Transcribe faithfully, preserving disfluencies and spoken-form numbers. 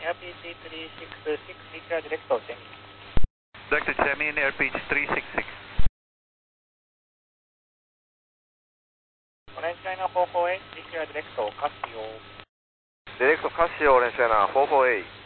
エアピージースリーシックスシックス リチャージレクト、チェミン。 Direct to Chemin, Air Pitch three six six. オレンジライナーフォーフォーエイト、リチャージレクト、カシオ。 ディレクトカシオ、オレンジライナーフォーフォーエイト。